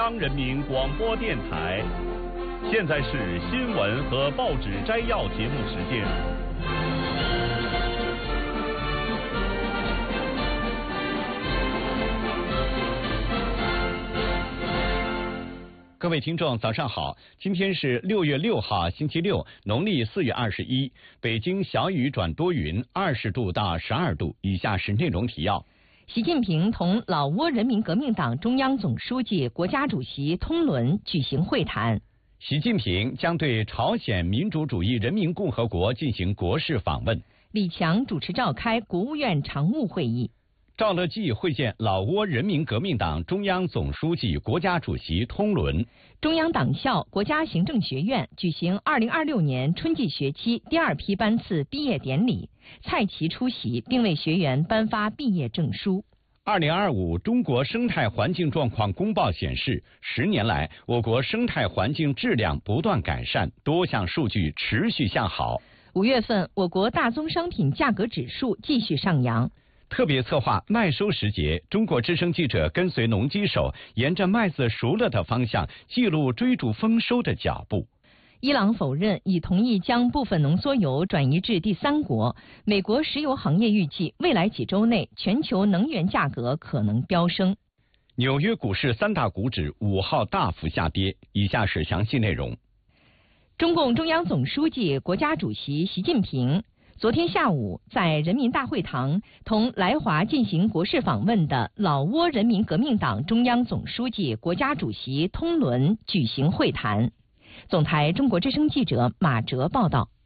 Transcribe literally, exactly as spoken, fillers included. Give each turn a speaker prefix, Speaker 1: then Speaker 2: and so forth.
Speaker 1: 央人民广播电台。现在是新闻和报纸摘要节目时间。各位听众，早上好！今天是六月六号，星期六，农历四月二十一。北京小雨转多云，二十度到十二度。以下是内容提要。
Speaker 2: 习近平同老挝人民革命党中央总书记、国家主席通伦举行会谈。
Speaker 1: 习近平将对朝鲜民主主义人民共和国进行国事访问。
Speaker 2: 李强主持召开国务院常务会议。
Speaker 1: 赵乐际会见老挝人民革命党中央总书记、国家主席通伦。
Speaker 2: 中央党校、国家行政学院举行二零二六年春季学期第二批班次毕业典礼，蔡奇出席并为学员颁发毕业证书。
Speaker 1: 二零二五中国生态环境状况公报显示，十年来我国生态环境质量不断改善，多项数据持续向好。
Speaker 2: 五月份，我国大宗商品价格指数继续上扬。
Speaker 1: 特别策划麦收时节，中国之声记者跟随农机手，沿着麦子熟了的方向，记录追逐丰收的脚步。
Speaker 2: 伊朗否认已同意将部分浓缩油转移至第三国。美国石油行业预计，未来几周内全球能源价格可能飙升。
Speaker 1: 纽约股市三大股指五号大幅下跌。以下是详细内容。
Speaker 2: 中共中央总书记、国家主席习近平昨天下午在人民大会堂同来华进行国事访问的老挝人民革命党中央总书记、国家主席通伦举行会谈。总台中国之声记者马哲报道。